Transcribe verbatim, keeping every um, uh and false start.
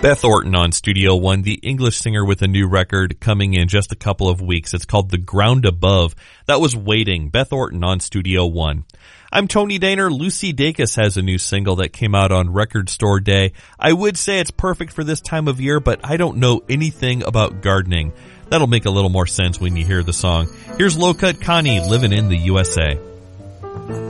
Beth Orton on Studio One, the English singer with a new record coming in just a couple of weeks. It's called The Ground Above. That was Waiting. Beth Orton on Studio One. I'm Tony Daner. Lucy Dacus has a new single that came out on Record Store Day. I would say it's perfect for this time of year, but I don't know anything about gardening. That'll make a little more sense when you hear the song. Here's Low Cut Connie, Living in the U S A.